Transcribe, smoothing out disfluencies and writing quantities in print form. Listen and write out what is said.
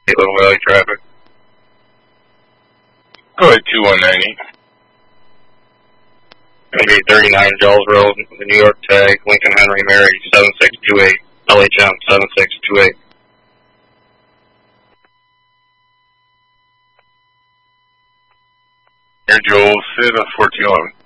Little Valley traffic. Go ahead, 2190. 3839 Gells Road, the New York tag, Lincoln Henry Mary, 7628, LHM 7628. Air Joel, sit 1411.